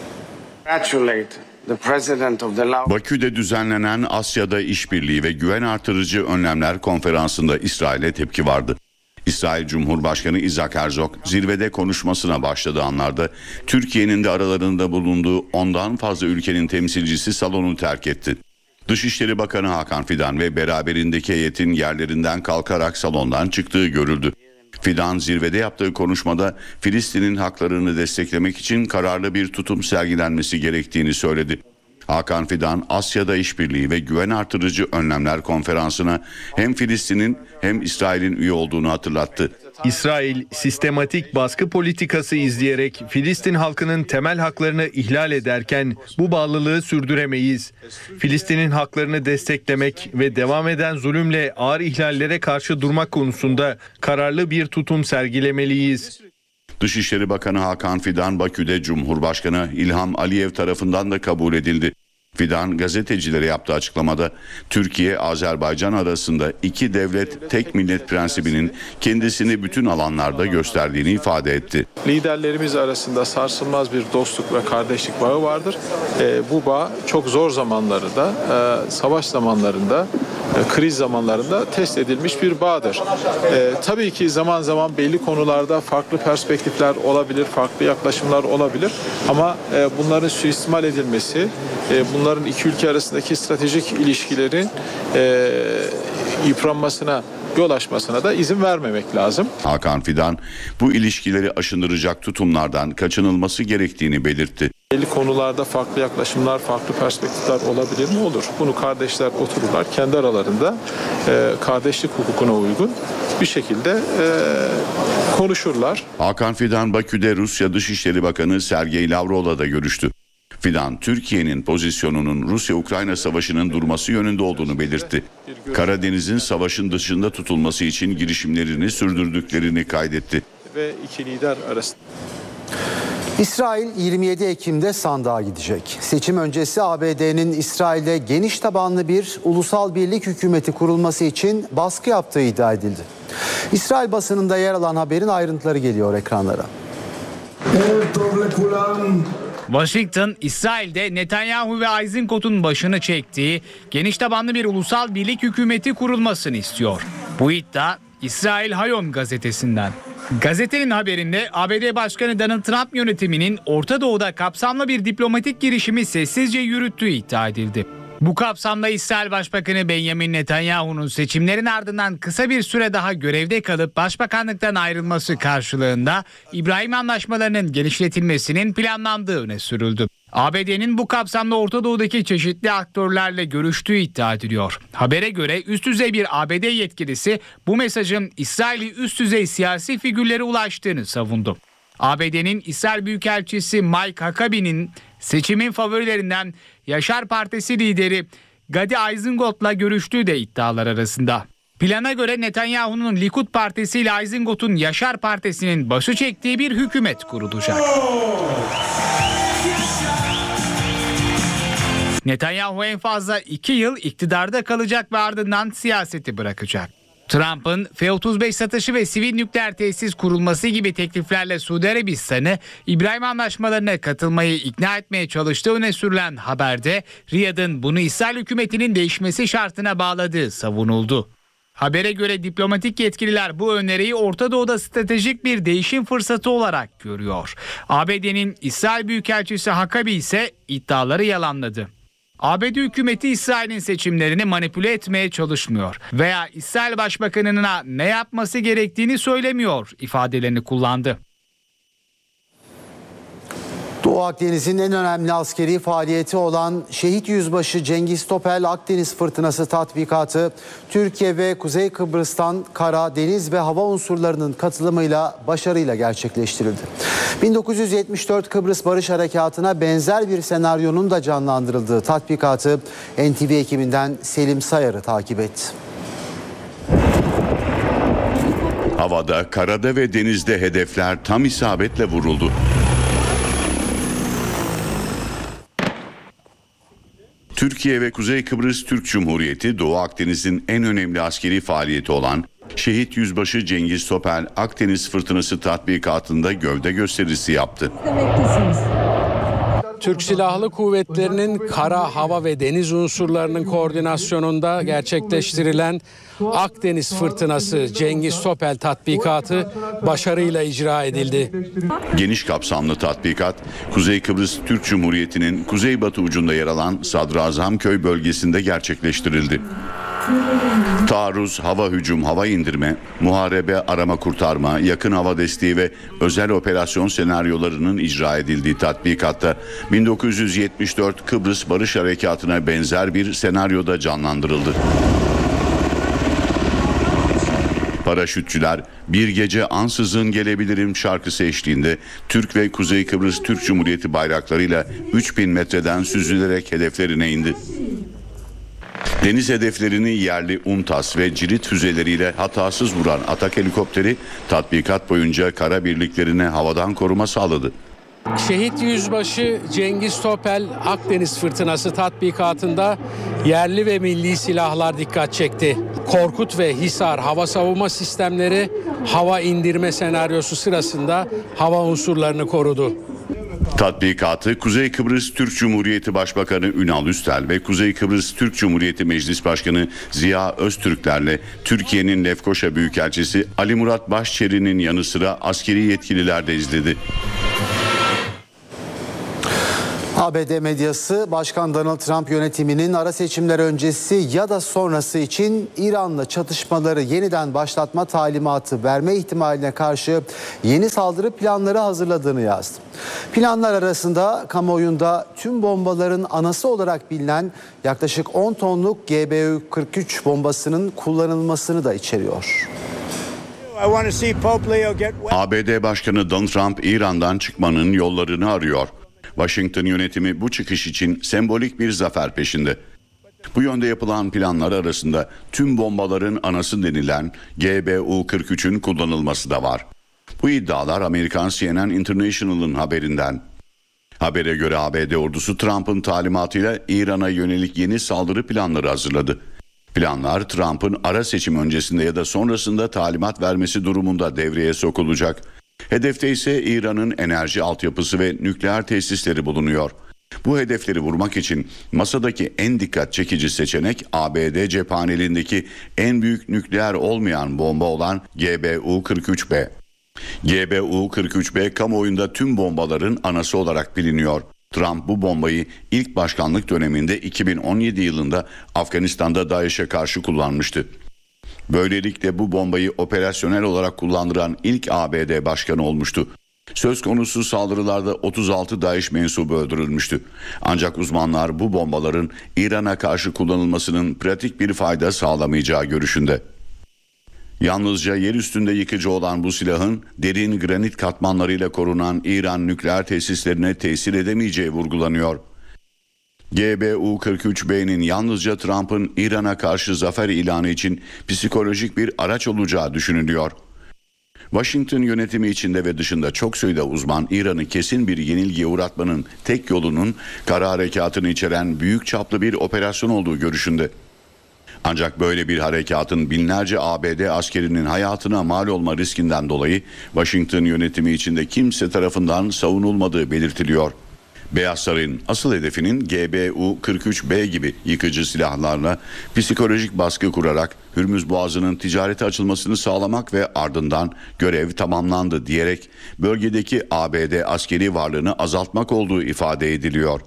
Bakü'de düzenlenen Asya'da İşbirliği ve Güven Artırıcı Önlemler Konferansı'nda İsrail'e tepki vardı. İsrail Cumhurbaşkanı Yitzhak Herzog zirvede konuşmasına başladığı anlarda Türkiye'nin de aralarında bulunduğu ondan fazla ülkenin temsilcisi salonu terk etti. Dışişleri Bakanı Hakan Fidan ve beraberindeki heyetin yerlerinden kalkarak salondan çıktığı görüldü. Fidan zirvede yaptığı konuşmada Filistin'in haklarını desteklemek için kararlı bir tutum sergilenmesi gerektiğini söyledi. Hakan Fidan, Asya'da İşbirliği ve Güven Artırıcı Önlemler Konferansı'na hem Filistin'in hem İsrail'in üye olduğunu hatırlattı. İsrail sistematik baskı politikası izleyerek Filistin halkının temel haklarını ihlal ederken bu bağlılığı sürdüremeyiz. Filistin'in haklarını desteklemek ve devam eden zulümle ağır ihlallere karşı durmak konusunda kararlı bir tutum sergilemeliyiz. Dışişleri Bakanı Hakan Fidan Bakü'de Cumhurbaşkanı İlham Aliyev tarafından da kabul edildi. Fidan gazetecilere yaptığı açıklamada Türkiye-Azerbaycan arasında iki devlet tek millet prensibinin kendisini bütün alanlarda gösterdiğini ifade etti. Liderlerimiz arasında sarsılmaz bir dostluk ve kardeşlik bağı vardır. E, bu bağ çok zor zamanlarda, e, savaş zamanlarında e, kriz zamanlarında test edilmiş bir bağdır. E, tabii ki zaman zaman belli konularda farklı perspektifler olabilir, farklı yaklaşımlar olabilir ama e, bunların suistimal edilmesi, e, bunların iki ülke arasındaki stratejik ilişkilerin e, yıpranmasına, yol açmasına da izin vermemek lazım. Hakan Fidan bu ilişkileri aşındıracak tutumlardan kaçınılması gerektiğini belirtti. Belli konularda farklı yaklaşımlar, farklı perspektifler olabilir mi? Olur. Bunu kardeşler otururlar, kendi aralarında e, kardeşlik hukukuna uygun bir şekilde e, konuşurlar. Hakan Fidan Bakü'de Rusya Dışişleri Bakanı Sergey Lavrov'la da görüştü. Fidan, Türkiye'nin pozisyonunun Rusya-Ukrayna savaşının durması yönünde olduğunu belirtti. Karadeniz'in savaşın dışında tutulması için girişimlerini sürdürdüklerini kaydetti. Ve iki lider arasında. İsrail yirmi yedi Ekim'de sandığa gidecek. Seçim öncesi A B D'nin İsrail'de geniş tabanlı bir ulusal birlik hükümeti kurulması için baskı yaptığı iddia edildi. İsrail basınında yer alan haberin ayrıntıları geliyor ekranlara. Washington, İsrail'de Netanyahu ve Eisenkot'un başını çektiği geniş tabanlı bir ulusal birlik hükümeti kurulmasını istiyor. Bu iddia İsrail Hayom gazetesinden. Gazetenin haberinde A B D Başkanı Donald Trump yönetiminin Orta Doğu'da kapsamlı bir diplomatik girişimi sessizce yürüttüğü iddia edildi. Bu kapsamda İsrail Başbakanı Benjamin Netanyahu'nun seçimlerin ardından kısa bir süre daha görevde kalıp başbakanlıktan ayrılması karşılığında İbrahim Anlaşmalarının genişletilmesinin planlandığı öne sürüldü. A B D'nin bu kapsamda Orta Doğu'daki çeşitli aktörlerle görüştüğü iddia ediliyor. Habere göre üst düzey bir A B D yetkilisi bu mesajın İsrail'i üst düzey siyasi figürlere ulaştığını savundu. A B D'nin İsrail Büyükelçisi Mike Huckabee'nin seçimin favorilerinden Yaşar Partisi lideri Gadi Eisenkot'la görüştüğü de iddialar arasında. Plana göre Netanyahu'nun Likud Partisi ile Eisenkot'un Yaşar Partisi'nin başı çektiği bir hükümet kurulacak. Netanyahu en fazla iki yıl iktidarda kalacak ve ardından siyaseti bırakacak. Trump'ın F otuz beş satışı ve sivil nükleer tesis kurulması gibi tekliflerle Suudi Arabistan'ı İbrahim Anlaşmalarına katılmayı ikna etmeye çalıştığı öne sürülen haberde Riyad'ın bunu İsrail hükümetinin değişmesi şartına bağladığı savunuldu. Habere göre diplomatik yetkililer bu öneriyi Orta Doğu'da stratejik bir değişim fırsatı olarak görüyor. A B D'nin İsrail Büyükelçisi Huckabee ise iddiaları yalanladı. A B D hükümeti İsrail'in seçimlerini manipüle etmeye çalışmıyor veya İsrail Başbakanı'na ne yapması gerektiğini söylemiyor ifadelerini kullandı. Doğu Akdeniz'in en önemli askeri faaliyeti olan Şehit Yüzbaşı Cengiz Topel Akdeniz Fırtınası tatbikatı Türkiye ve Kuzey Kıbrıs'tan kara, deniz ve hava unsurlarının katılımıyla başarıyla gerçekleştirildi. bin dokuz yüz yetmiş dört Kıbrıs Barış Harekatı'na benzer bir senaryonun da canlandırıldığı tatbikatı N T V ekibinden Selim Sayar'ı takip etti. Havada, karada ve denizde hedefler tam isabetle vuruldu. Türkiye ve Kuzey Kıbrıs Türk Cumhuriyeti Doğu Akdeniz'in en önemli askeri faaliyeti olan Şehit Yüzbaşı Cengiz Topel Akdeniz Fırtınası tatbikatında gövde gösterisi yaptı. Türk Silahlı Kuvvetleri'nin kara, hava ve deniz unsurlarının koordinasyonunda gerçekleştirilen Akdeniz Fırtınası Cengiz Topel tatbikatı başarıyla icra edildi. Geniş kapsamlı tatbikat, Kuzey Kıbrıs Türk Cumhuriyeti'nin kuzeybatı ucunda yer alan Sadrazamköy bölgesinde gerçekleştirildi. Taarruz, hava hücum, hava indirme, muharebe, arama kurtarma, yakın hava desteği ve özel operasyon senaryolarının icra edildiği tatbikatta bin dokuz yüz yetmiş dört Kıbrıs Barış Harekatı'na benzer bir senaryoda canlandırıldı. Paraşütçüler bir gece ansızın gelebilirim şarkısı eşliğinde Türk ve Kuzey Kıbrıs Türk Cumhuriyeti bayraklarıyla üç bin metreden süzülerek hedeflerine indi. Deniz hedeflerini yerli UMTAS ve Cirit füzeleriyle hatasız vuran Atak helikopteri tatbikat boyunca kara birliklerine havadan koruma sağladı. Şehit Yüzbaşı Cengiz Topel Akdeniz Fırtınası tatbikatında yerli ve milli silahlar dikkat çekti. Korkut ve Hisar hava savunma sistemleri hava indirme senaryosu sırasında hava unsurlarını korudu. Tatbikatı Kuzey Kıbrıs Türk Cumhuriyeti Başbakanı Ünal Üstel ve Kuzey Kıbrıs Türk Cumhuriyeti Meclis Başkanı Ziya Öztürklerle Türkiye'nin Lefkoşa Büyükelçisi Ali Murat Başçeri'nin yanı sıra askeri yetkililer de izledi. A B D medyası Başkan Donald Trump yönetiminin ara seçimler öncesi ya da sonrası için İran'la çatışmaları yeniden başlatma talimatı verme ihtimaline karşı yeni saldırı planları hazırladığını yazdı. Planlar arasında kamuoyunda tüm bombaların anası olarak bilinen yaklaşık on tonluk G B U kırk üç bombasının kullanılmasını da içeriyor. A B D Başkanı Donald Trump İran'dan çıkmanın yollarını arıyor. Washington yönetimi bu çıkış için sembolik bir zafer peşinde. Bu yönde yapılan planlar arasında tüm bombaların anası denilen G B U kırk üçün kullanılması da var. Bu iddialar Amerikan C N N International'ın haberinden. Habere göre A B D ordusu Trump'ın talimatıyla İran'a yönelik yeni saldırı planları hazırladı. Planlar Trump'ın ara seçim öncesinde ya da sonrasında talimat vermesi durumunda devreye sokulacak. Hedefte ise İran'ın enerji altyapısı ve nükleer tesisleri bulunuyor. Bu hedefleri vurmak için masadaki en dikkat çekici seçenek A B D cephaneliğindeki en büyük nükleer olmayan bomba olan G B U kırk üç B. G B U kırk üç B kamuoyunda tüm bombaların anası olarak biliniyor. Trump bu bombayı ilk başkanlık döneminde iki bin on yedi yılında Afganistan'da DAEŞ'e karşı kullanmıştı. Böylelikle bu bombayı operasyonel olarak kullandıran ilk A B D başkanı olmuştu. Söz konusu saldırılarda otuz altı DAEŞ mensubu öldürülmüştü. Ancak uzmanlar bu bombaların İran'a karşı kullanılmasının pratik bir fayda sağlamayacağı görüşünde. Yalnızca yer üstünde yıkıcı olan bu silahın derin granit katmanlarıyla korunan İran nükleer tesislerine tesir edemeyeceği vurgulanıyor. G B U kırk üç B'nin yalnızca Trump'ın İran'a karşı zafer ilanı için psikolojik bir araç olacağı düşünülüyor. Washington yönetimi içinde ve dışında çok sayıda uzman İran'ı kesin bir yenilgiye uğratmanın tek yolunun kara harekatını içeren büyük çaplı bir operasyon olduğu görüşünde. Ancak böyle bir harekatın binlerce A B D askerinin hayatına mal olma riskinden dolayı Washington yönetimi içinde kimse tarafından savunulmadığı belirtiliyor. Beyaz Saray'ın asıl hedefinin G B U kırk üç B gibi yıkıcı silahlarla psikolojik baskı kurarak Hürmüz Boğazı'nın ticarete açılmasını sağlamak ve ardından görev tamamlandı diyerek bölgedeki A B D askeri varlığını azaltmak olduğu ifade ediliyor.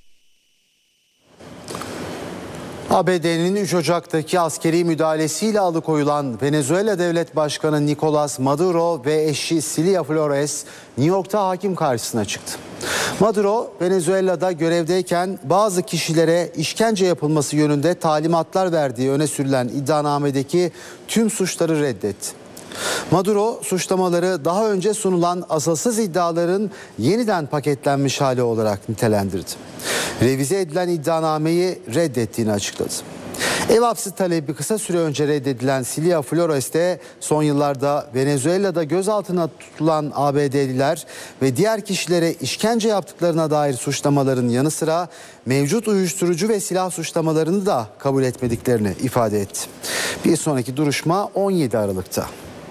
A B D'nin üç Ocak'taki askeri müdahalesiyle alıkoyulan Venezuela Devlet Başkanı Nicolas Maduro ve eşi Cilia Flores New York'ta hakim karşısına çıktı. Maduro, Venezuela'da görevdeyken bazı kişilere işkence yapılması yönünde talimatlar verdiği öne sürülen iddianamedeki tüm suçları reddetti. Maduro suçlamaları daha önce sunulan asılsız iddiaların yeniden paketlenmiş hali olarak nitelendirdi. Revize edilen iddianameyi reddettiğini açıkladı. Ev hapsi talebi kısa süre önce reddedilen Cilia Flores de son yıllarda Venezuela'da gözaltına tutulan A B D'liler ve diğer kişilere işkence yaptıklarına dair suçlamaların yanı sıra mevcut uyuşturucu ve silah suçlamalarını da kabul etmediklerini ifade etti. Bir sonraki duruşma on yedi Aralık'ta.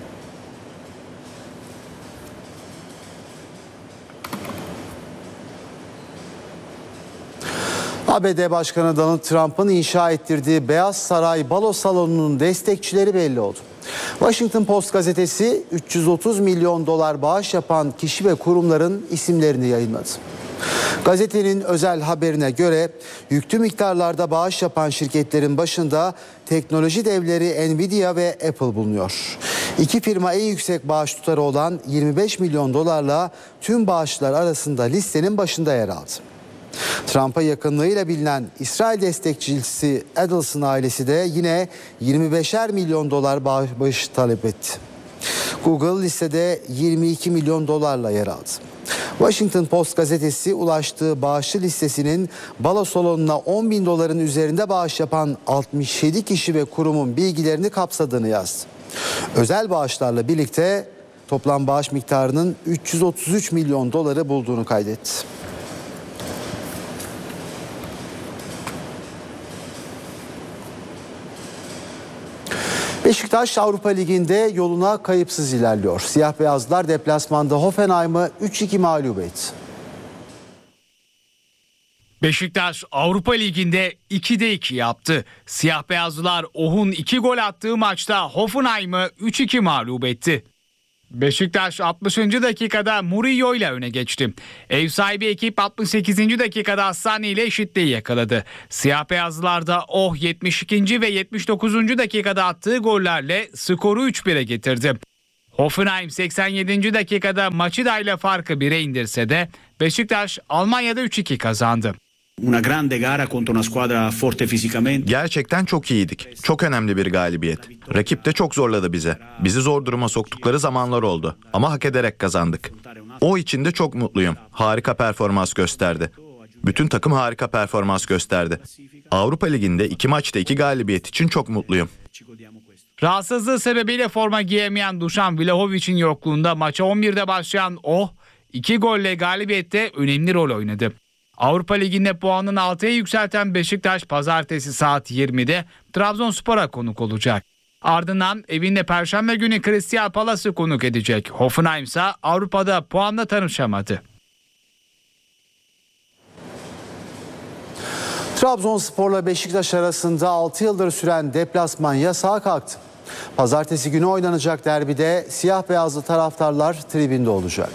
A B D Başkanı Donald Trump'ın inşa ettirdiği Beyaz Saray balo salonunun destekçileri belli oldu. Washington Post gazetesi üç yüz otuz milyon dolar bağış yapan kişi ve kurumların isimlerini yayınladı. Gazetenin özel haberine göre yüklü miktarlarda bağış yapan şirketlerin başında teknoloji devleri Nvidia ve Apple bulunuyor. İki firma en yüksek bağış tutarı olan yirmi beş milyon dolarla tüm bağışlar arasında listenin başında yer aldı. Trump'a yakınlığıyla bilinen İsrail destekçisi Adelson ailesi de yine yirmi beşer milyon dolar bağış talep etti. Google listede yirmi iki milyon dolarla yer aldı. Washington Post gazetesi ulaştığı bağışçı listesinin balo salonuna on bin doların üzerinde bağış yapan altmış yedi kişi ve kurumun bilgilerini kapsadığını yazdı. Özel bağışlarla birlikte toplam bağış miktarının üç yüz otuz üç milyon doları bulduğunu kaydetti. Beşiktaş Avrupa Ligi'nde yoluna kayıpsız ilerliyor. Siyah beyazlar deplasmanda Hoffenheim'ı üç iki mağlup etti. Beşiktaş Avrupa Ligi'nde ikide iki yaptı. Siyah beyazlılar Oh'un iki gol attığı maçta Hoffenheim'ı üç iki mağlup etti. Beşiktaş altmışıncı dakikada Murillo ile öne geçti. Ev sahibi ekip altmış sekizinci dakikada Hassani ile eşitliği yakaladı. Siyah beyazlılar da Oh yetmiş ikinci ve yetmiş dokuzuncu dakikada attığı gollerle skoru üç bire getirdi. Hoffenheim seksen yedinci dakikada Machida ile farkı bire indirse de Beşiktaş Almanya'da üç iki kazandı. Gerçekten çok iyiydik. Çok önemli bir galibiyet. Rakip de çok zorladı bize. Bizi zor duruma soktukları zamanlar oldu. Ama hak ederek kazandık. O için de çok mutluyum. Harika performans gösterdi. Bütün takım harika performans gösterdi. Avrupa Ligi'nde iki maçta iki galibiyet için çok mutluyum. Rahatsızlığı sebebiyle forma giyemeyen Dušan Vlahovic'in yokluğunda maça on birde başlayan Oh, iki golle galibiyette önemli rol oynadı. Avrupa Ligi'nde puanını altıya yükselten Beşiktaş pazartesi saat yirmide Trabzonspor'a konuk olacak. Ardından evinde Perşembe günü Crystal Palace'ı konuk edecek. Hoffenheim ise Avrupa'da puanla tanışamadı. Trabzonspor'la Beşiktaş arasında altı yıldır süren deplasman yasağı kalktı. Pazartesi günü oynanacak derbide siyah beyazlı taraftarlar tribünde olacak.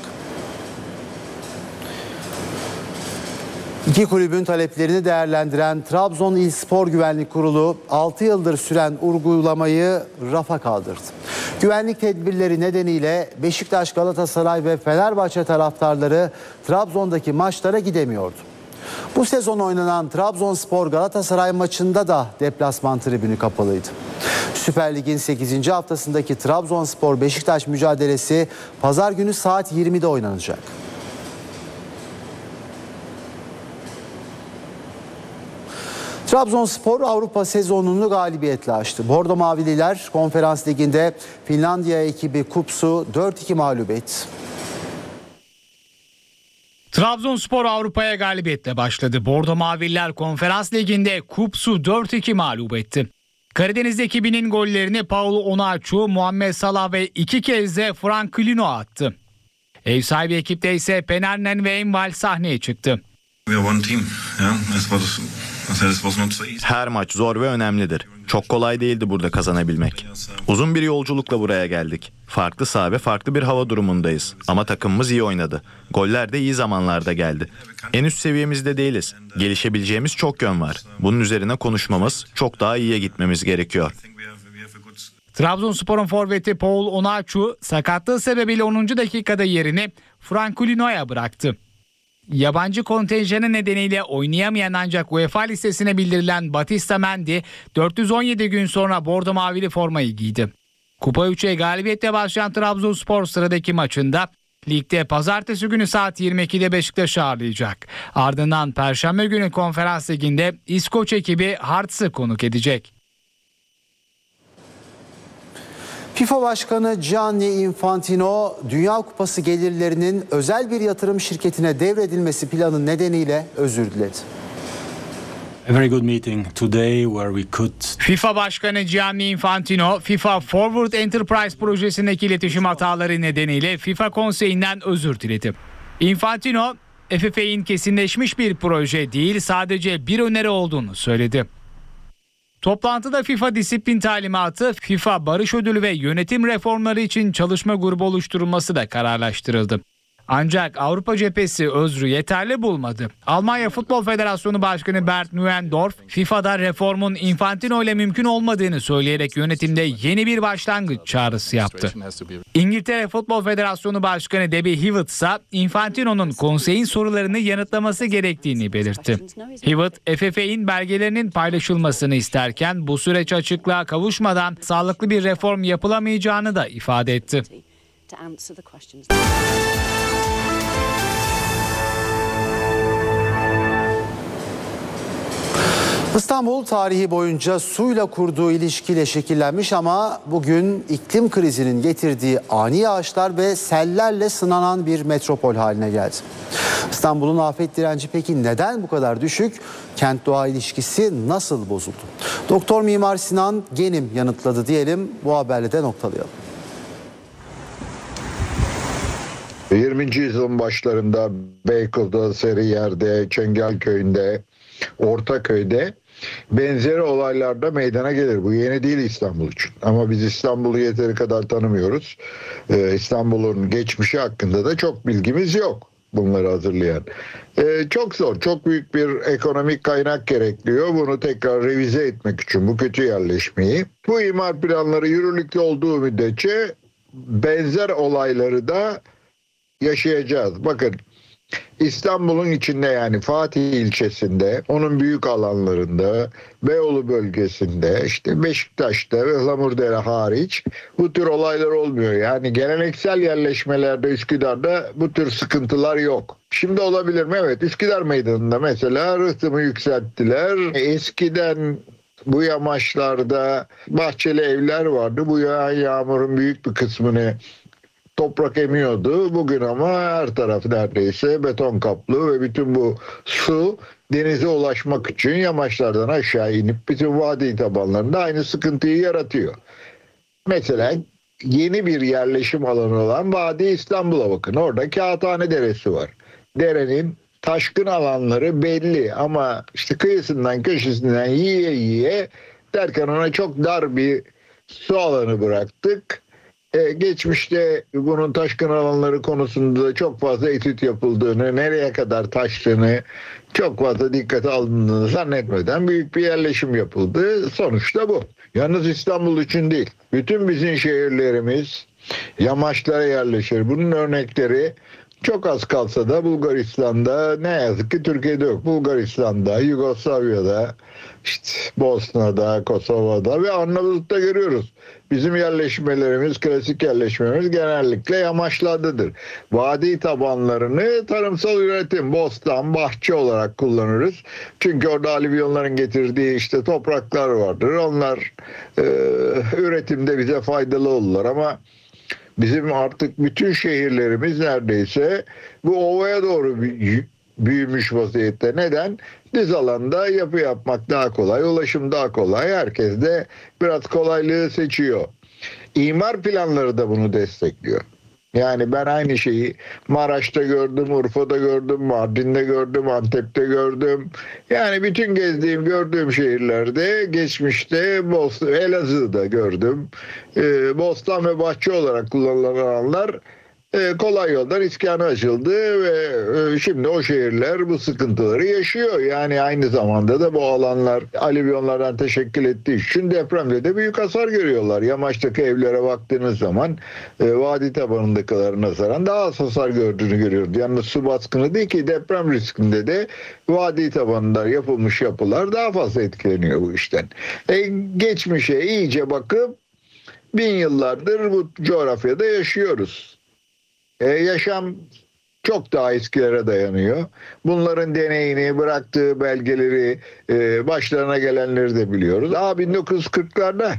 İki kulübün taleplerini değerlendiren Trabzon İl Spor Güvenlik Kurulu altı yıldır süren uygulamayı rafa kaldırdı. Güvenlik tedbirleri nedeniyle Beşiktaş, Galatasaray ve Fenerbahçe taraftarları Trabzon'daki maçlara gidemiyordu. Bu sezon oynanan Trabzonspor Galatasaray maçında da deplasman tribünü kapalıydı. Süper Lig'in sekizinci haftasındaki Trabzonspor Beşiktaş mücadelesi pazar günü saat yirmide oynanacak. Trabzonspor Avrupa sezonunu galibiyetle açtı. Bordo Mavililer Konferans Ligi'nde Finlandiya ekibi KuPS'u dört iki mağlup etti. Trabzonspor Avrupa'ya galibiyetle başladı. Bordo Mavililer Konferans Ligi'nde KuPS'u dört iki mağlup etti. Karadeniz ekibinin gollerini Paulo Onaçu, Muhammed Salah ve iki kez de Franklino attı. Ev sahibi ekipte ise Penernen ve Enval sahneye çıktı. Her maç zor ve önemlidir. Çok kolay değildi burada kazanabilmek. Uzun bir yolculukla buraya geldik. Farklı saha ve farklı bir hava durumundayız. Ama takımımız iyi oynadı. Goller de iyi zamanlarda geldi. En üst seviyemizde değiliz. Gelişebileceğimiz çok yön var. Bunun üzerine konuşmamız, çok daha iyiye gitmemiz gerekiyor. Trabzonspor'un forveti Paul Onaçu sakatlığı sebebiyle onuncu dakikada yerini Franklino'ya bıraktı. Yabancı kontenjanı nedeniyle oynayamayan ancak UEFA listesine bildirilen Batista Mendy dört yüz on yedi gün sonra bordo mavili formayı giydi. Kupa üçe galibiyetle başlayan Trabzonspor sıradaki maçında ligde pazartesi günü saat yirmi ikide Beşiktaş'ı ağırlayacak. Ardından Perşembe günü Konferans Ligi'nde İskoç ekibi Hearts'ı konuk edecek. FIFA Başkanı Gianni Infantino, Dünya Kupası gelirlerinin özel bir yatırım şirketine devredilmesi planı nedeniyle özür diledi. FIFA Başkanı Gianni Infantino, FIFA Forward Enterprise projesindeki iletişim hataları nedeniyle FIFA Konseyi'nden özür diledi. Infantino, F F A'nin kesinleşmiş bir proje değil, sadece bir öneri olduğunu söyledi. Toplantıda FIFA disiplin talimatı, FIFA barış ödülü ve yönetim reformları için çalışma grubu oluşturulması da kararlaştırıldı. Ancak Avrupa cephesi özrü yeterli bulmadı. Almanya Futbol Federasyonu Başkanı Bernd Neuendorf, FIFA'da reformun Infantino ile mümkün olmadığını söyleyerek yönetimde yeni bir başlangıç çağrısı yaptı. İngiltere Futbol Federasyonu Başkanı Debbie Hewitt ise Infantino'nun konseyin sorularını yanıtlaması gerektiğini belirtti. Hewitt, F F A'nin belgelerinin paylaşılmasını isterken bu süreç açıklığa kavuşmadan sağlıklı bir reform yapılamayacağını da ifade etti. İstanbul tarihi boyunca suyla kurduğu ilişkiyle şekillenmiş ama bugün iklim krizinin getirdiği ani yağışlar ve sellerle sınanan bir metropol haline geldi. İstanbul'un afet direnci peki neden bu kadar düşük? Kent doğa ilişkisi nasıl bozuldu? Doktor Mimar Sinan Genim yanıtladı diyelim, bu haberle de noktalayalım. yirminci yüzyılın başlarında Beykoz'da, Sarıyer'de, Çengelköy'ünde, Ortaköy'de benzeri olaylarda meydana gelir. Bu yeni değil İstanbul için. Ama biz İstanbul'u yeteri kadar tanımıyoruz. Ee, İstanbul'un geçmişi hakkında da çok bilgimiz yok. Bunları hazırlayan. Ee, çok zor, çok büyük bir ekonomik kaynak gerekiyor. Bunu tekrar revize etmek için bu kötü yerleşmeyi. Bu imar planları yürürlükte olduğu müddetçe benzer olayları da yaşayacağız. Bakın, İstanbul'un içinde, yani Fatih ilçesinde, onun büyük alanlarında, Beyoğlu bölgesinde, işte Beşiktaş'ta ve Ihlamurdere hariç bu tür olaylar olmuyor. Yani geleneksel yerleşmelerde, Üsküdar'da bu tür sıkıntılar yok. Şimdi olabilir mi? Evet, Üsküdar Meydanı'nda mesela rıhtımı yükselttiler. Eskiden bu yamaçlarda bahçeli evler vardı. Bu yağan yağmurun büyük bir kısmını toprak emiyordu. Bugün ama her taraf neredeyse beton kaplı ve bütün bu su denize ulaşmak için yamaçlardan aşağı inip bütün vadi tabanlarında aynı sıkıntıyı yaratıyor. Mesela yeni bir yerleşim alanı olan Vadi İstanbul'a bakın. Orada Kağıthane Deresi var. Derenin taşkın alanları belli ama işte kıyısından köşesinden yiye yiye derken ona çok dar bir su alanı bıraktık. Ee, geçmişte bunun taşkın alanları konusunda çok fazla etüt yapıldığını, nereye kadar taştığını çok fazla dikkate alındığını zannetmeden büyük bir yerleşim yapıldı. Sonuçta bu. Yalnız İstanbul için değil. Bütün bizim şehirlerimiz yamaçlara yerleşir. Bunun örnekleri çok az kalsa da Bulgaristan'da, ne yazık ki Türkiye'de yok. Bulgaristan'da, Yugoslavya'da, işte Bosna'da, Kosova'da ve Arnavutluk'ta görüyoruz. Bizim yerleşmelerimiz, klasik yerleşmelerimiz genellikle yamaçlardadır. Vadi tabanlarını tarımsal üretim, bostan, bahçe olarak kullanırız. Çünkü orada alüvyonların getirdiği işte topraklar vardır. Onlar e, üretimde bize faydalı olurlar ama bizim artık bütün şehirlerimiz neredeyse bu ovaya doğru büyümüş vaziyette. Neden? Düz alanda yapı yapmak daha kolay, ulaşım daha kolay. Herkes de biraz kolaylığı seçiyor. İmar planları da bunu destekliyor. Yani ben aynı şeyi Maraş'ta gördüm, Urfa'da gördüm, Mardin'de gördüm, Antep'te gördüm. Yani bütün gezdiğim, gördüğüm şehirlerde geçmişte Bostan, Elazığ'da gördüm. Ee, Bostan ve bahçe olarak kullanılan alanlar e, kolay yoldan iskanı açıldı ve e, şimdi o şehirler bu sıkıntıları yaşıyor. Yani aynı zamanda da bu alanlar alüvyonlardan teşekkül ettiği için depremde de büyük hasar görüyorlar. Yamaçtaki evlere baktığınız zaman e, vadi tabanındakilerin nazaran daha az hasar gördüğünü görüyoruz. Yalnız su baskını değil ki, deprem riskinde de vadi tabanında yapılmış yapılar daha fazla etkileniyor bu işten. E, geçmişe iyice bakıp bin yıllardır bu coğrafyada yaşıyoruz. Ee, yaşam çok daha eskilere dayanıyor. Bunların deneyini, bıraktığı belgeleri, e, başlarına gelenleri de biliyoruz. Daha bin dokuz yüz kırklarda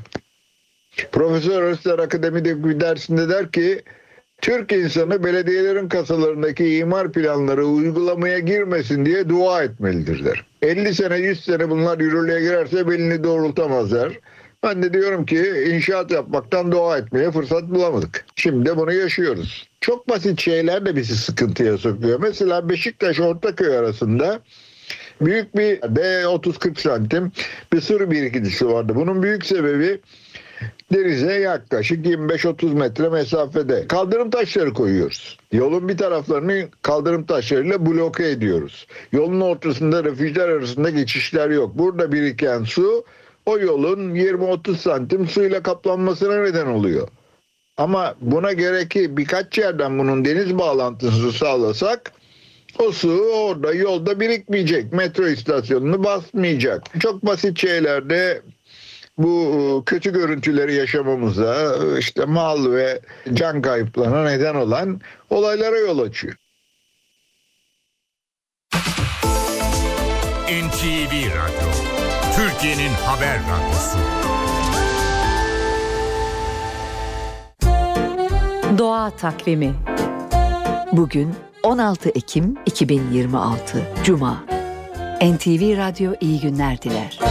Profesör Özler Akademi'de bir dersinde der ki, Türk insanı belediyelerin kasalarındaki imar planları uygulamaya girmesin diye dua etmelidir der. elli sene, yüz sene bunlar yürürlüğe girerse belini doğrultamaz der. Ben de diyorum ki inşaat yapmaktan dua etmeye fırsat bulamadık. Şimdi de bunu yaşıyoruz. Çok basit şeyler de bizi sıkıntıya sokuyor. Mesela Beşiktaş Ortaköy arasında büyük bir de otuz kırk santim bir sur birikintisi vardı. Bunun büyük sebebi denize yaklaşık yirmi beş otuz metre mesafede kaldırım taşları koyuyoruz. Yolun bir taraflarını kaldırım taşlarıyla bloke ediyoruz. Yolun ortasında refüjler arasında geçişler yok. Burada biriken su o yolun yirmi otuz santim suyla kaplanmasına neden oluyor. Ama buna gerek ki birkaç yerden bunun deniz bağlantısını sağlasak o su orada yolda birikmeyecek. Metro istasyonunu basmayacak. Çok basit şeylerde bu kötü görüntüleri yaşamamıza, işte mal ve can kayıplarına neden olan olaylara yol açıyor. N T V Radyo, Türkiye'nin haber radyosu. Doğa takvimi. Bugün on altı Ekim iki bin yirmi altı Cuma. N T V Radyo iyi günler diler.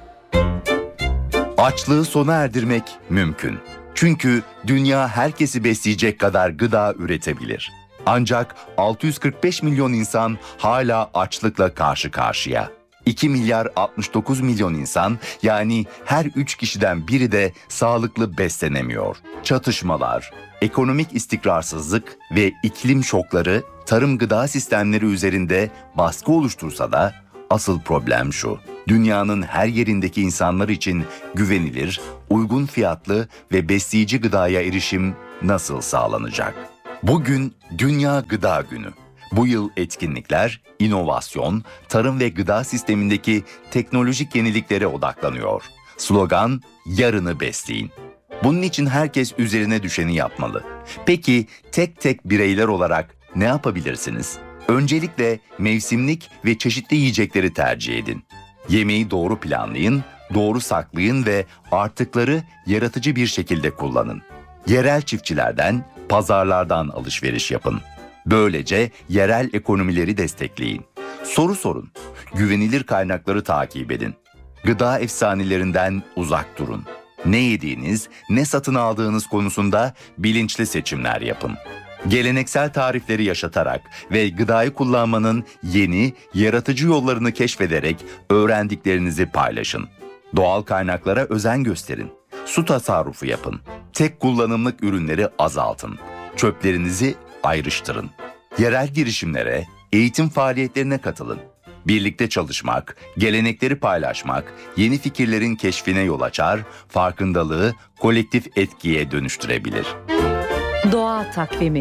Açlığı sona erdirmek mümkün. Çünkü dünya herkesi besleyecek kadar gıda üretebilir. Ancak altı yüz kırk beş milyon insan hala açlıkla karşı karşıya. iki milyar altmış dokuz milyon insan, yani her üç kişiden biri de sağlıklı beslenemiyor. Çatışmalar, ekonomik istikrarsızlık ve iklim şokları tarım gıda sistemleri üzerinde baskı oluştursa da asıl problem şu: dünyanın her yerindeki insanlar için güvenilir, uygun fiyatlı ve besleyici gıdaya erişim nasıl sağlanacak? Bugün Dünya Gıda Günü. Bu yıl etkinlikler, inovasyon, tarım ve gıda sistemindeki teknolojik yeniliklere odaklanıyor. Slogan, yarını besleyin. Bunun için herkes üzerine düşeni yapmalı. Peki tek tek bireyler olarak ne yapabilirsiniz? Öncelikle mevsimlik ve çeşitli yiyecekleri tercih edin. Yemeği doğru planlayın, doğru saklayın ve artıkları yaratıcı bir şekilde kullanın. Yerel çiftçilerden, pazarlardan alışveriş yapın. Böylece yerel ekonomileri destekleyin. Soru sorun, güvenilir kaynakları takip edin. Gıda efsanelerinden uzak durun. Ne yediğiniz, ne satın aldığınız konusunda bilinçli seçimler yapın. Geleneksel tarifleri yaşatarak ve gıdayı kullanmanın yeni, yaratıcı yollarını keşfederek öğrendiklerinizi paylaşın. Doğal kaynaklara özen gösterin. Su tasarrufu yapın. Tek kullanımlık ürünleri azaltın. Çöplerinizi ayrıştırın. Yerel girişimlere, eğitim faaliyetlerine katılın. Birlikte çalışmak, gelenekleri paylaşmak, yeni fikirlerin keşfine yol açar, farkındalığı kolektif etkiye dönüştürebilir. Doğa takvimi.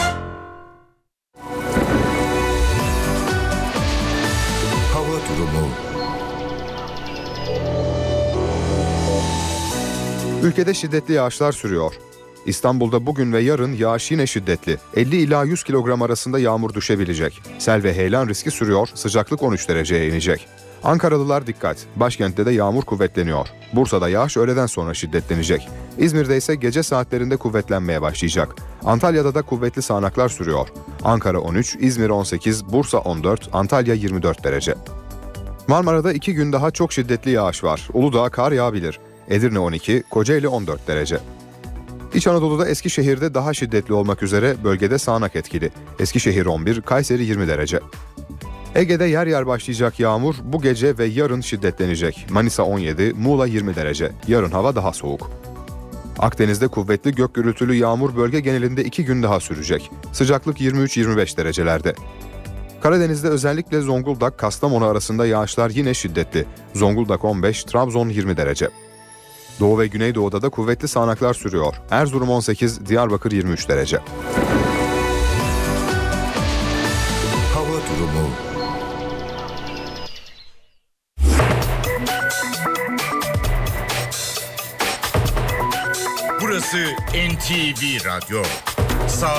Hava durumu. Ülkede şiddetli yağışlar sürüyor. İstanbul'da bugün ve yarın yağış yine şiddetli. elli ila yüz kilogram arasında yağmur düşebilecek. Sel ve heyelan riski sürüyor, sıcaklık on üç dereceye inecek. Ankaralılar dikkat, başkentte de yağmur kuvvetleniyor. Bursa'da yağış öğleden sonra şiddetlenecek. İzmir'de ise gece saatlerinde kuvvetlenmeye başlayacak. Antalya'da da kuvvetli sağanaklar sürüyor. Ankara on üç, İzmir on sekiz, Bursa on dört, Antalya yirmi dört derece. Marmara'da iki gün daha çok şiddetli yağış var. Uludağ kar yağabilir. Edirne on iki, Kocaeli on dört derece. İç Anadolu'da Eskişehir'de daha şiddetli olmak üzere bölgede sağanak etkili. Eskişehir on bir, Kayseri yirmi derece. Ege'de yer yer başlayacak yağmur bu gece ve yarın şiddetlenecek. Manisa on yedi, Muğla yirmi derece. Yarın hava daha soğuk. Akdeniz'de kuvvetli gök gürültülü yağmur bölge genelinde iki gün daha sürecek. Sıcaklık yirmi üç yirmi beş derecelerde. Karadeniz'de özellikle Zonguldak, Kastamonu arasında yağışlar yine şiddetli. Zonguldak on beş, Trabzon yirmi derece. Doğu ve Güneydoğu'da da kuvvetli sağanaklar sürüyor. Erzurum on sekiz, Diyarbakır yirmi üç derece. Hava durumu. Burası N T V Radyo. Sağ